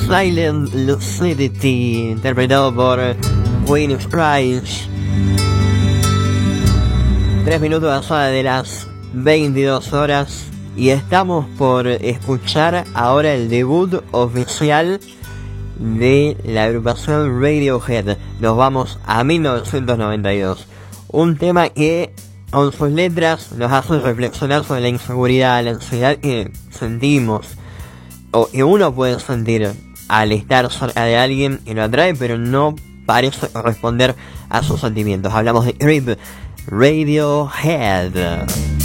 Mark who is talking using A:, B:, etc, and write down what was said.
A: Silent Lucidity, interpretado por Queen Price. 3 minutos pasadas de las 22 horas y estamos por escuchar ahora el debut oficial de la agrupación Radiohead. Nos vamos a 1992. Un tema que con sus letras nos hace reflexionar sobre la inseguridad, la ansiedad que sentimos o que uno puede sentir al estar cerca de alguien que lo atrae pero no parece corresponder a sus sentimientos. Hablamos de Creep, Radiohead.